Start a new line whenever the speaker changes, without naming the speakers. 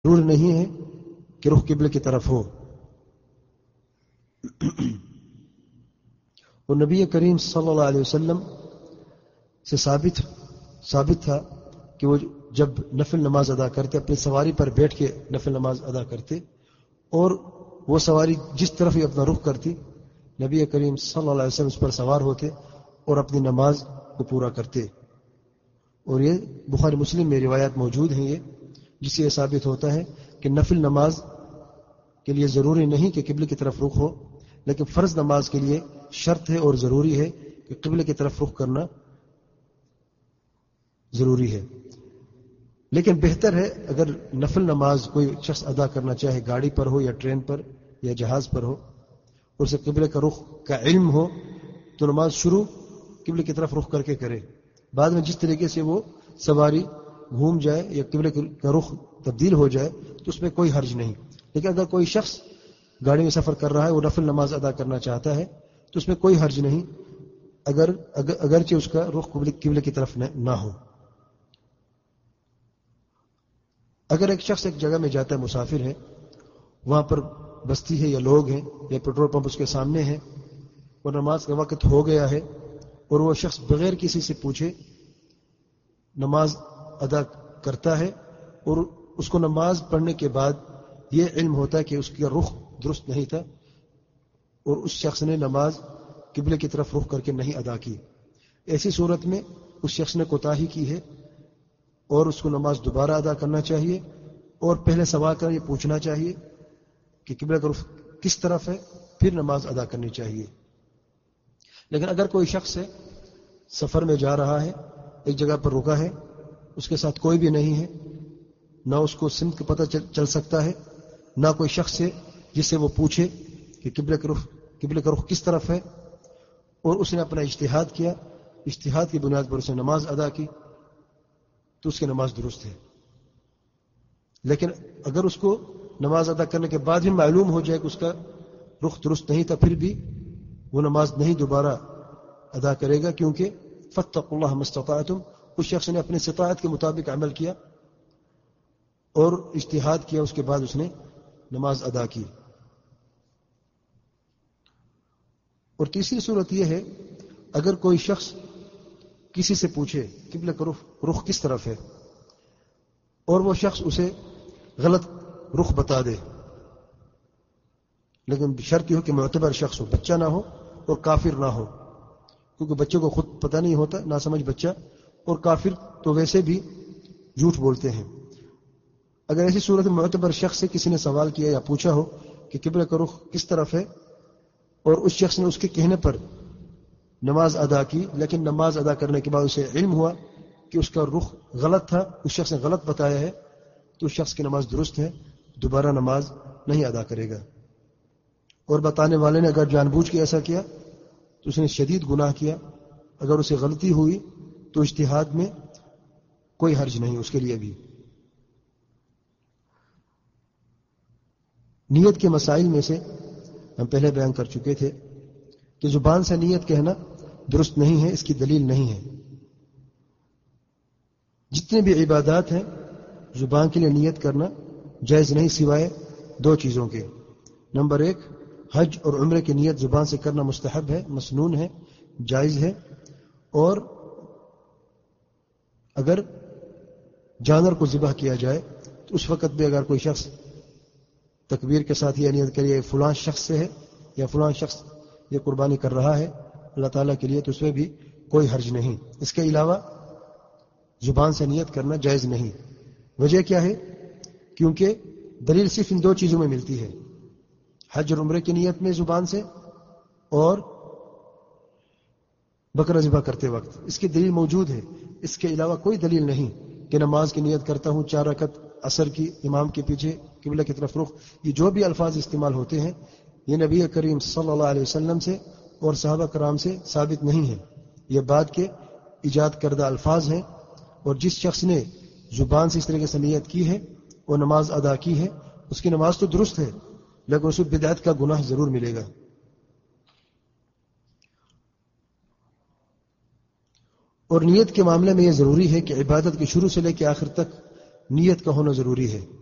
ضرور نہیں ہے کہ رخ قبلے کی طرف ہو. اور نبی کریم صلی اللہ علیہ وسلم سے ثابت تھا کہ وہ جب نفل نماز ادا کرتے اپنی سواری پر بیٹھ کے نفل نماز ادا کرتے اور وہ سواری جس طرف ہی اپنا رخ کرتی نبی کریم صلی اللہ علیہ وسلم اس پر سوار ہوتے اور اپنی نماز کو پورا کرتے. اور یہ بخاری مسلم میں روایات موجود ہیں جس سے یہ ثابت ہوتا ہے کہ نفل نماز کے لیے ضروری نہیں کہ قبلے کی طرف رخ ہو، لیکن فرض نماز کے لیے شرط ہے اور ضروری ہے کہ قبلے کی طرف رخ کرنا ضروری ہے. لیکن بہتر ہے اگر نفل نماز کوئی شخص ادا کرنا چاہے گاڑی پر ہو یا ٹرین پر یا جہاز پر ہو اور اسے قبلے کا رخ کا علم ہو تو نماز شروع قبلے کی طرف رخ کر کے کرے. بعد میں جس طریقے سے وہ سواری گھوم جائے یا قبلے کا رخ تبدیل ہو جائے تو اس میں کوئی حرج نہیں. لیکن اگر کوئی شخص گاڑی میں سفر کر رہا ہے وہ نفل نماز ادا کرنا چاہتا ہے تو اس میں کوئی حرج نہیں اگرچہ اس کا رخ قبلے کی طرف نہ ہو. اگر ایک شخص ایک جگہ میں جاتا ہے، مسافر ہے، وہاں پر بستی ہے یا لوگ ہیں یا پیٹرول پمپ اس کے سامنے ہے اور نماز کا وقت ہو گیا ہے اور وہ شخص بغیر کسی سے پوچھے نماز ادا کرتا ہے اور اس کو نماز پڑھنے کے بعد یہ علم ہوتا ہے کہ اس کا رخ درست نہیں تھا اور اس شخص نے نماز قبلے کی طرف رخ کر کے نہیں ادا کی، ایسی صورت میں اس شخص نے کوتاہی کی ہے اور اس کو نماز دوبارہ ادا کرنا چاہیے اور پہلے سوال کر یہ پوچھنا چاہیے کہ قبلہ کا رخ کس طرف ہے، پھر نماز ادا کرنی چاہیے. لیکن اگر کوئی شخص ہے سفر میں جا رہا ہے، ایک جگہ پر رکا ہے، اس کے ساتھ کوئی بھی نہیں ہے، نہ اس کو سمت کا پتہ چل سکتا ہے، نہ کوئی شخص ہے جس سے وہ پوچھے کہ قبلے کا رخ کس طرف ہے، اور اس نے اپنا اجتہاد کیا، اجتہاد کی بنیاد پر اس نے نماز ادا کی تو اس کی نماز درست ہے. لیکن اگر اس کو نماز ادا کرنے کے بعد بھی معلوم ہو جائے کہ اس کا رخ درست نہیں تھا پھر بھی وہ نماز نہیں دوبارہ ادا کرے گا، کیونکہ فاتقوا اللہ ما استطعتم، اس شخص نے اپنی استطاعت کے مطابق عمل کیا اور اجتہاد کیا، اس کے بعد اس نے نماز ادا کی. اور تیسری صورت یہ ہے اگر کوئی شخص کسی سے پوچھے قبلہ کا رخ کس طرف ہے اور وہ شخص اسے غلط رخ بتا دے، لیکن شرط یہ ہو کہ معتبر شخص ہو، بچہ نہ ہو اور کافر نہ ہو، کیونکہ بچے کو خود پتہ نہیں ہوتا، ناسمجھ بچہ، اور کافر تو ویسے بھی جھوٹ بولتے ہیں. اگر ایسی صورت میں معتبر شخص سے کسی نے سوال کیا یا پوچھا ہو کہ قبلہ کا رخ کس طرف ہے اور اس شخص نے اس کے کہنے پر نماز ادا کی، لیکن نماز ادا کرنے کے بعد اسے علم ہوا کہ اس کا رخ غلط تھا، اس شخص نے غلط بتایا ہے، تو اس شخص کی نماز درست ہے، دوبارہ نماز نہیں ادا کرے گا. اور بتانے والے نے اگر جان بوجھ کے ایسا کیا تو اس نے شدید گناہ کیا. اگر اسے غلطی ہوئی تو اجتہاد میں کوئی حرج نہیں اس کے لیے بھی. نیت کے مسائل میں سے ہم پہلے بیان کر چکے تھے کہ زبان سے نیت کہنا درست نہیں ہے، اس کی دلیل نہیں ہے. جتنے بھی عبادات ہیں زبان کے لیے نیت کرنا جائز نہیں سوائے دو چیزوں کے. نمبر 1، حج اور عمرے کی نیت زبان سے کرنا مستحب ہے، مسنون ہے، جائز ہے. اور اگر جانور کو ذبح کیا جائے تو اس وقت بھی اگر کوئی شخص تکبیر کے ساتھ یہ نیت کرے فلاں شخص سے ہے یا فلاں شخص یہ قربانی کر رہا ہے اللہ تعالیٰ کے لیے، تو اس میں بھی کوئی حرج نہیں. اس کے علاوہ زبان سے نیت کرنا جائز نہیں. وجہ کیا ہے؟ کیونکہ دلیل صرف ان دو چیزوں میں ملتی ہے، حج اور عمرے کی نیت میں زبان سے اور بکرا ذبح کرتے وقت. اس کی دلیل موجود ہے. اس کے علاوہ کوئی دلیل نہیں کہ نماز کی نیت کرتا ہوں 4 رکعت عصر کی امام کے پیچھے قبلہ کی طرف رخ. یہ جو بھی الفاظ استعمال ہوتے ہیں یہ نبی کریم صلی اللہ علیہ وسلم سے اور صحابہ کرام سے ثابت نہیں ہے، یہ بعد کے ایجاد کردہ الفاظ ہیں. اور جس شخص نے زبان سے اس طریقے سے نیت کی ہے اور نماز ادا کی ہے اس کی نماز تو درست ہے، لیکن اس کو بدعت کا گناہ ضرور ملے گا. اور نیت کے معاملے میں یہ ضروری ہے کہ عبادت کے شروع سے لے کے آخر تک نیت کا ہونا ضروری ہے.